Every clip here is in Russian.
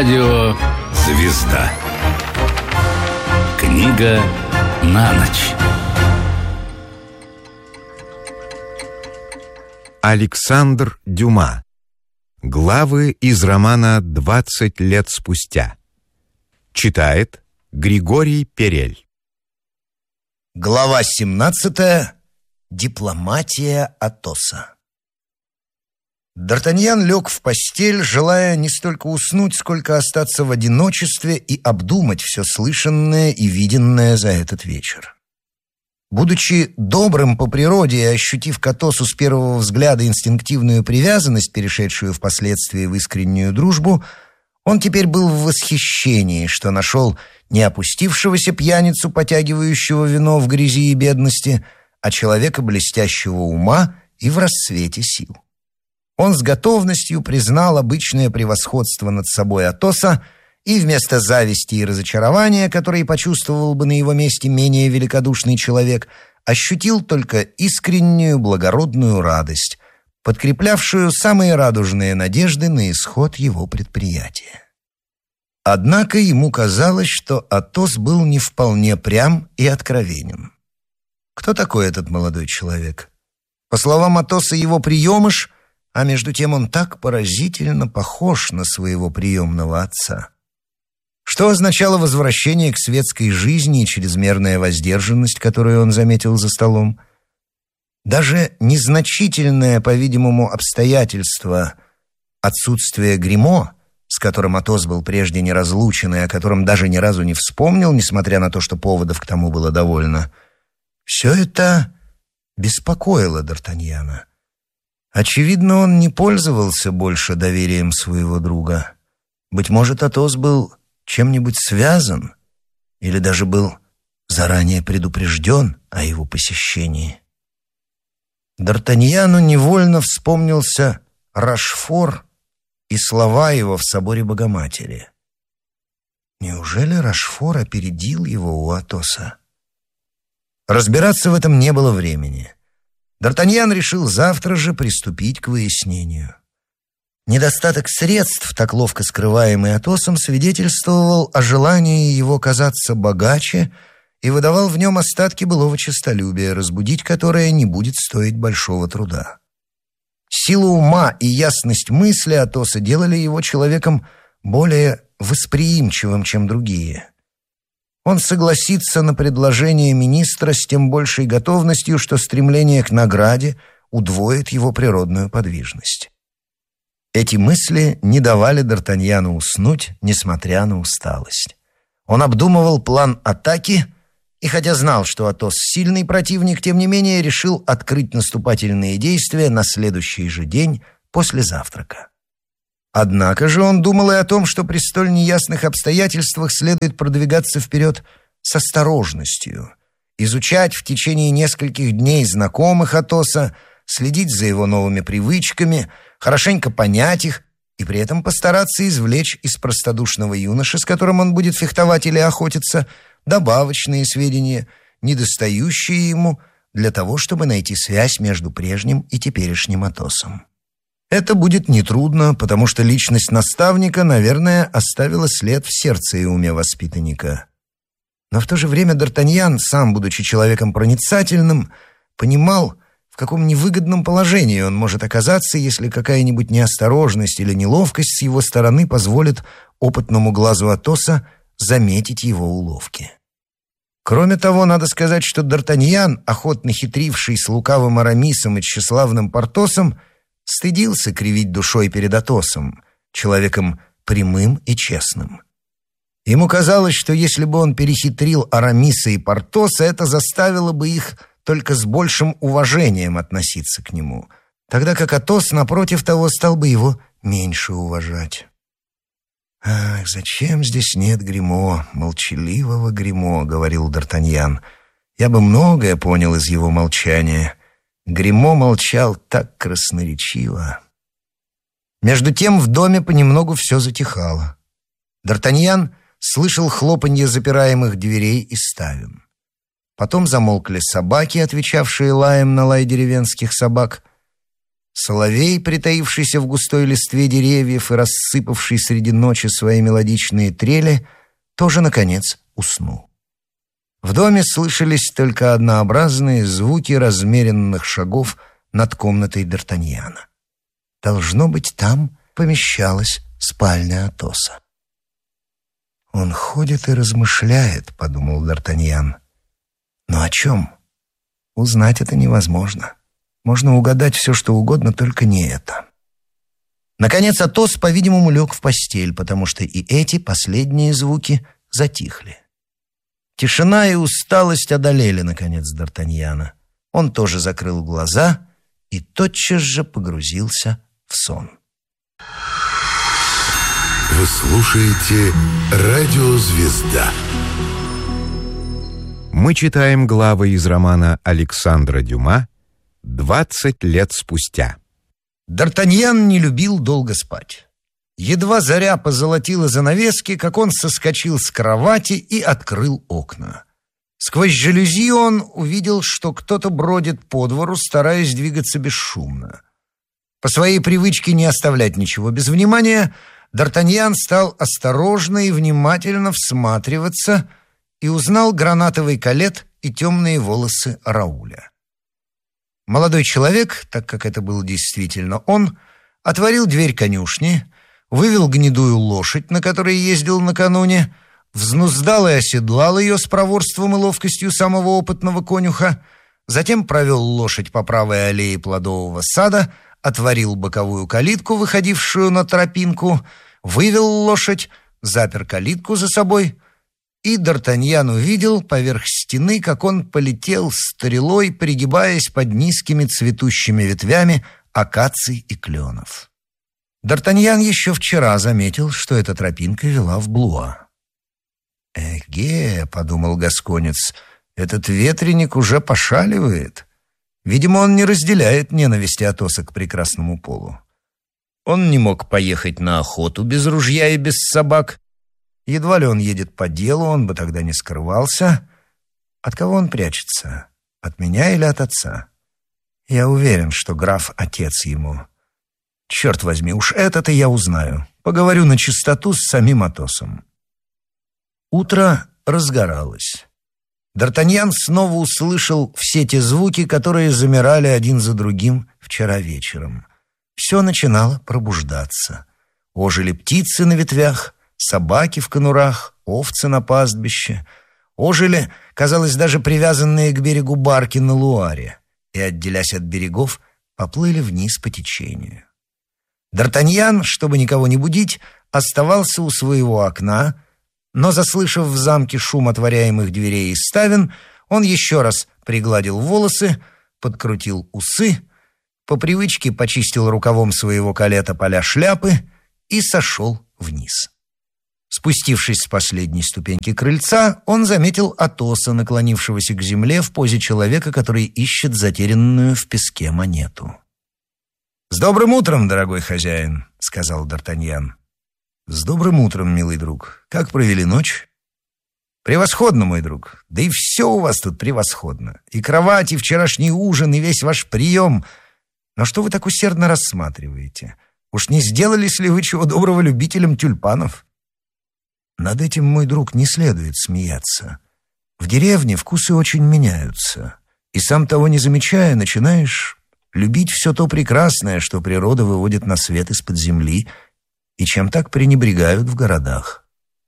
Радио «Звезда». Книга на ночь. Александр Дюма. Главы из романа «20 лет спустя». Читает Григорий Перель. Глава 17. Дипломатия Атоса. Д'Артаньян лег в постель, желая не столько уснуть, сколько остаться в одиночестве и обдумать все слышанное и виденное за этот вечер. Будучи добрым по природе и ощутив к Атосу с первого взгляда инстинктивную привязанность, перешедшую впоследствии в искреннюю дружбу, он теперь был в восхищении, что нашел не опустившегося пьяницу, потягивающего вино в грязи и бедности, а человека блестящего ума и в расцвете сил. Он с готовностью признал обычное превосходство над собой Атоса и вместо зависти и разочарования, которые почувствовал бы на его месте менее великодушный человек, ощутил только искреннюю благородную радость, подкреплявшую самые радужные надежды на исход его предприятия. Однако ему казалось, что Атос был не вполне прям и откровенен. Кто такой этот молодой человек? По словам Атоса, его приемыш, а между тем он так поразительно похож на своего приемного отца. Что означало возвращение к светской жизни и чрезмерная воздержанность, которую он заметил за столом? Даже незначительное, по-видимому, обстоятельство отсутствия гримо, с которым Атос был прежде неразлучен и о котором даже ни разу не вспомнил, несмотря на то, что поводов к тому было довольно, все это беспокоило Д'Артаньяна. Очевидно, он не пользовался больше доверием своего друга. Быть может, Атос был чем-нибудь связан или даже был заранее предупрежден о его посещении. Д'Артаньяну невольно вспомнился Рашфор и слова его в соборе Богоматери. Неужели Рашфор опередил его у Атоса? Разбираться в этом не было времени. Д'Артаньян решил завтра же приступить к выяснению. Недостаток средств, так ловко скрываемый Атосом, свидетельствовал о желании его казаться богаче и выдавал в нем остатки былого честолюбия, разбудить которое не будет стоить большого труда. Сила ума и ясность мысли Атоса делали его человеком более восприимчивым, чем другие. Он согласится на предложение министра с тем большей готовностью, что стремление к награде удвоит его природную подвижность. Эти мысли не давали Д'Артаньяну уснуть, несмотря на усталость. Он обдумывал план атаки и, хотя знал, что Атос сильный противник, тем не менее решил открыть наступательные действия на следующий же день после завтрака. Однако же он думал и о том, что при столь неясных обстоятельствах следует продвигаться вперед с осторожностью, изучать в течение нескольких дней знакомых Атоса, следить за его новыми привычками, хорошенько понять их и при этом постараться извлечь из простодушного юноши, с которым он будет фехтовать или охотиться, добавочные сведения, недостающие ему для того, чтобы найти связь между прежним и теперешним Атосом. Это будет нетрудно, потому что личность наставника, наверное, оставила след в сердце и уме воспитанника. Но в то же время Д'Артаньян, сам будучи человеком проницательным, понимал, в каком невыгодном положении он может оказаться, если какая-нибудь неосторожность или неловкость с его стороны позволит опытному глазу Атоса заметить его уловки. Кроме того, надо сказать, что Д'Артаньян, охотно хитривший с лукавым Арамисом и тщеславным Портосом, стыдился кривить душой перед Атосом, человеком прямым и честным. Ему казалось, что если бы он перехитрил Арамиса и Портоса, это заставило бы их только с большим уважением относиться к нему, тогда как Атос, напротив того, стал бы его меньше уважать. «Ах, зачем здесь нет гримо, молчаливого гримо?» — говорил Д'Артаньян. «Я бы многое понял из его молчания». Гримо молчал так красноречиво. Между тем в доме понемногу все затихало. Д'Артаньян слышал хлопанье запираемых дверей и ставен. Потом замолкли собаки, отвечавшие лаем на лай деревенских собак. Соловей, притаившийся в густой листве деревьев и рассыпавший среди ночи свои мелодичные трели, тоже, наконец, уснул. В доме слышались только однообразные звуки размеренных шагов над комнатой Д'Артаньяна. Должно быть, там помещалась спальня Атоса. «Он ходит и размышляет», — подумал Д'Артаньян. «Но о чем? Узнать это невозможно. Можно угадать все, что угодно, только не это». Наконец Атос, по-видимому, лег в постель, потому что и эти последние звуки затихли. Тишина и усталость одолели, наконец, Д'Артаньяна. Он тоже закрыл глаза и тотчас же погрузился в сон. Вы слушаете «Радио Звезда». Мы читаем главы из романа Александра Дюма «20 лет спустя». Д'Артаньян не любил долго спать. Едва заря позолотила занавески, как он соскочил с кровати и открыл окна. Сквозь жалюзи он увидел, что кто-то бродит по двору, стараясь двигаться бесшумно. По своей привычке не оставлять ничего без внимания, Д'Артаньян стал осторожно и внимательно всматриваться и узнал гранатовый калет и темные волосы Рауля. Молодой человек, так как это был действительно он, отворил дверь конюшни, вывел гнедую лошадь, на которой ездил накануне, взнуздал и оседлал ее с проворством и ловкостью самого опытного конюха, затем провел лошадь по правой аллее плодового сада, отворил боковую калитку, выходившую на тропинку, вывел лошадь, запер калитку за собой, и Д'Артаньян увидел поверх стены, как он полетел стрелой, пригибаясь под низкими цветущими ветвями акаций и кленов. Д'Артаньян еще вчера заметил, что эта тропинка вела в Блуа. «Эге», — подумал гасконец, — «этот ветреник уже пошаливает». Видимо, он не разделяет ненависти Атоса к прекрасному полу. Он не мог поехать на охоту без ружья и без собак. Едва ли он едет по делу, он бы тогда не скрывался. От кого он прячется? От меня или от отца? Я уверен, что граф — отец ему. Черт возьми, уж это-то я узнаю. Поговорю начистоту с самим Атосом. Утро разгоралось. Д'Артаньян снова услышал все те звуки, которые замирали один за другим вчера вечером. Все начинало пробуждаться. Ожили птицы на ветвях, собаки в конурах, овцы на пастбище. Ожили, казалось, даже привязанные к берегу барки на Луаре, и, отделясь от берегов, поплыли вниз по течению. Д'Артаньян, чтобы никого не будить, оставался у своего окна, но, заслышав в замке шум отворяемых дверей и ставен, он еще раз пригладил волосы, подкрутил усы, по привычке почистил рукавом своего калета поля шляпы и сошел вниз. Спустившись с последней ступеньки крыльца, он заметил Атоса, наклонившегося к земле в позе человека, который ищет затерянную в песке монету. «С добрым утром, дорогой хозяин», — сказал Д'Артаньян. «С добрым утром, милый друг. Как провели ночь?» «Превосходно, мой друг. Да и все у вас тут превосходно. И кровать, и вчерашний ужин, и весь ваш прием. Но что вы так усердно рассматриваете? Уж не сделались ли вы чего доброго любителям тюльпанов?» «Над этим, мой друг, не следует смеяться. В деревне вкусы очень меняются. И сам того не замечая, начинаешь любить все то прекрасное, что природа выводит на свет из-под земли, и чем так пренебрегают в городах.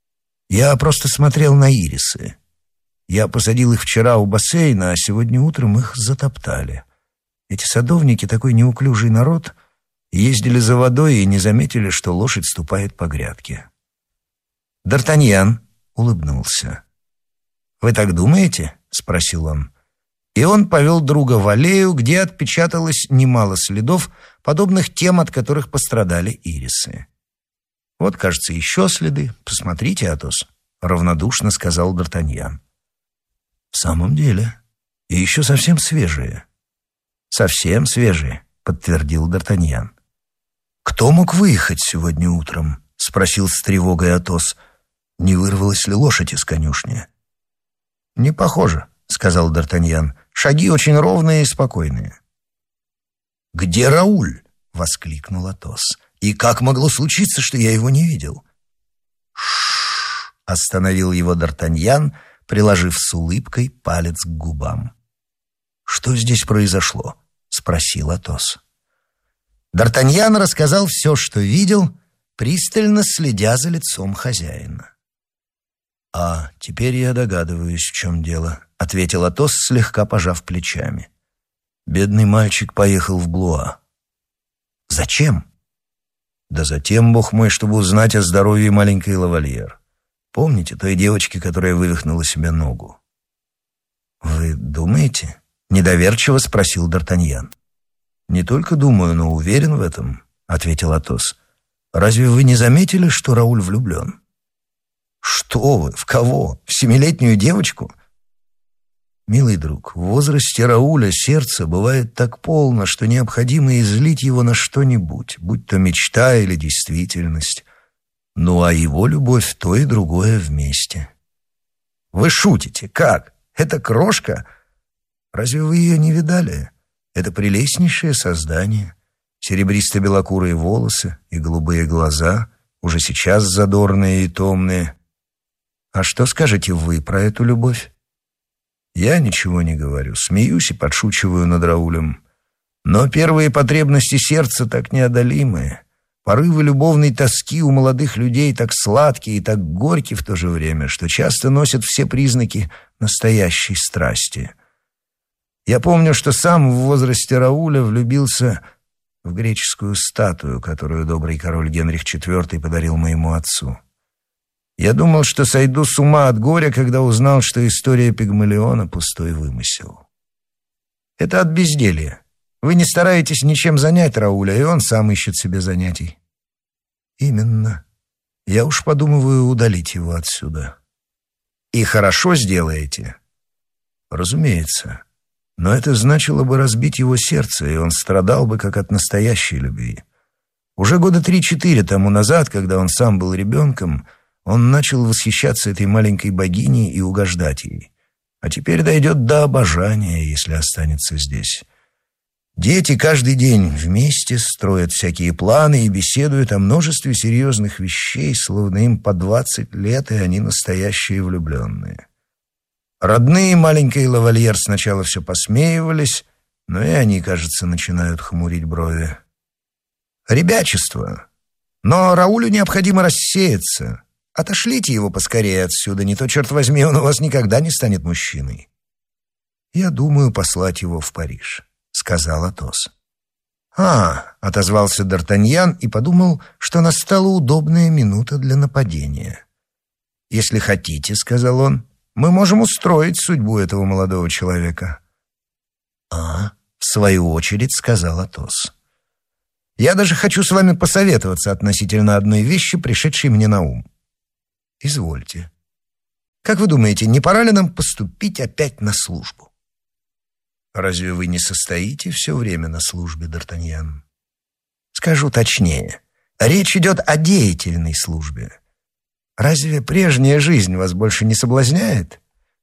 Я просто смотрел на ирисы. Я посадил их вчера у бассейна, а сегодня утром их затоптали. Эти садовники, такой неуклюжий народ, ездили за водой и не заметили, что лошадь ступает по грядке». Д'Артаньян улыбнулся. «Вы так думаете?» — спросил он. И он повел друга в аллею, где отпечаталось немало следов, подобных тем, от которых пострадали ирисы. «Вот, кажется, еще следы. Посмотрите, Атос», — равнодушно сказал Д'Артаньян. «В самом деле. И еще совсем свежие». «Совсем свежие», — подтвердил Д'Артаньян. «Кто мог выехать сегодня утром?» — спросил с тревогой Атос. «Не вырвалась ли лошадь из конюшни?» «Не похоже», — сказал Д'Артаньян. «Шаги очень ровные и спокойные». «Где Рауль?» — воскликнул Атос. «И как могло случиться, что я его не видел?» «Ш-ш-ш!» — остановил его Д'Артаньян, приложив с улыбкой палец к губам. «Что здесь произошло?» — спросил Атос. Д'Артаньян рассказал все, что видел, пристально следя за лицом хозяина. «А теперь я догадываюсь, в чем дело», — ответил Атос, слегка пожав плечами. «Бедный мальчик поехал в Блуа». «Зачем?» «Да затем, бог мой, чтобы узнать о здоровье маленькой лавальер. Помните той девочки, которая вывихнула себе ногу?» «Вы думаете?» — недоверчиво спросил Д'Артаньян. «Не только думаю, но уверен в этом», — ответил Атос. «Разве вы не заметили, что Рауль влюблен?» «Что вы? В кого? В 7-летнюю девочку?» «Милый друг, в возрасте Рауля сердце бывает так полно, что необходимо излить его на что-нибудь, будь то мечта или действительность. Ну а его любовь — то и другое вместе». «Вы шутите? Как? Это крошка? Разве вы ее не видали? Это прелестнейшее создание. Серебристо-белокурые волосы и голубые глаза, уже сейчас задорные и томные. А что скажете вы про эту любовь?» «Я ничего не говорю, смеюсь и подшучиваю над Раулем. Но первые потребности сердца так неодолимые. Порывы любовной тоски у молодых людей так сладкие и так горькие в то же время, что часто носят все признаки настоящей страсти. Я помню, что сам в возрасте Рауля влюбился в греческую статую, которую добрый король Генрих IV подарил моему отцу. Я думал, что сойду с ума от горя, когда узнал, что история Пигмалиона — пустой вымысел. Это от безделья. Вы не стараетесь ничем занять Рауля, и он сам ищет себе занятий». «Именно. Я уж подумываю удалить его отсюда». «И хорошо сделаете?» «Разумеется. Но это значило бы разбить его сердце, и он страдал бы, как от настоящей любви. Уже года 3-4 тому назад, когда он сам был ребенком, он начал восхищаться этой маленькой богиней и угождать ей. А теперь дойдет до обожания, если останется здесь. Дети каждый день вместе строят всякие планы и беседуют о множестве серьезных вещей, словно им по 20 лет, и они настоящие влюбленные. Родные маленькой лавальер сначала все посмеивались, но и они, кажется, начинают хмурить брови. Ребячество. Но Раулю необходимо рассеяться. Отошлите его поскорее отсюда, не то, черт возьми, он у вас никогда не станет мужчиной». «Я думаю послать его в Париж», — сказал Атос. «А», — отозвался Д'Артаньян и подумал, что настала удобная минута для нападения. «Если хотите», — сказал он, — «мы можем устроить судьбу этого молодого человека». «А», — в свою очередь сказал Атос. «Я даже хочу с вами посоветоваться относительно одной вещи, пришедшей мне на ум». «Извольте. Как вы думаете, не пора ли нам поступить опять на службу?» «Разве вы не состоите все время на службе, Д'Артаньян?» «Скажу точнее. Речь идет о деятельной службе. Разве прежняя жизнь вас больше не соблазняет?